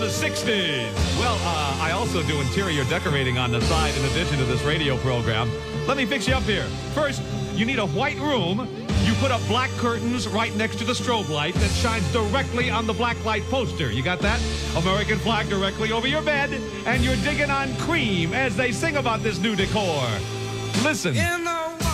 the 60s. Well, I also do interior decorating on the side in addition to this radio program. Let me fix you up here. First, you need a white room. You put up black curtains right next to the strobe light that shines directly on the black light poster. You got that? American flag directly over your bed, and you're digging on Cream as they sing about this new decor. Listen.